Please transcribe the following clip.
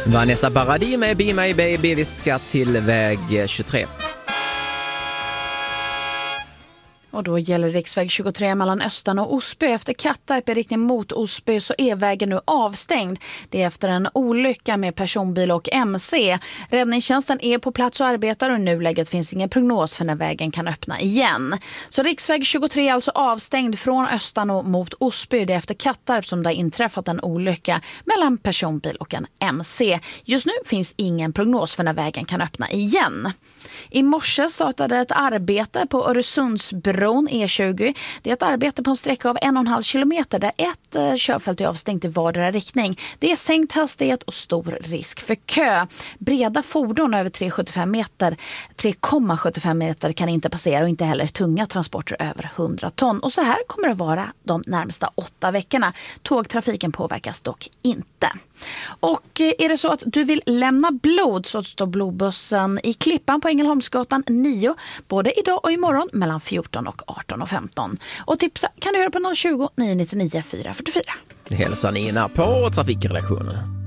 Vanessa Paradis med Be My Baby. Vi ska till väg 23. Och då gäller riksväg 23 mellan Östan och Osby. Efter Kattarp i riktning mot Osby så är vägen nu avstängd. Det är efter en olycka med personbil och MC. Räddningstjänsten är på plats och arbetar och i nuläget finns ingen prognos för när vägen kan öppna igen. Så riksväg 23 är alltså avstängd från Östan och mot Osby. Det är efter Kattarp som det har inträffat en olycka mellan personbil och en MC. Just nu finns ingen prognos för när vägen kan öppna igen. I morse startade ett arbete på Öresundsbron E20. Det är ett arbete på en sträcka av 1,5 kilometer där ett körfält är avstängt i vardera riktning. Det är sänkt hastighet och stor risk för kö. Breda fordon över 3,75 meter kan inte passera och inte heller tunga transporter över 100 ton. Och så här kommer det vara de närmsta 8 veckorna. Tågtrafiken påverkas dock inte. Och är det så att du vill lämna blod så står blodbussen i Klippan på Ängelholmsgatan 9 både idag och imorgon mellan 14 och 18:15. Och tipsa kan du göra på 020 999 444. Hälsa Nina på trafikredaktionen.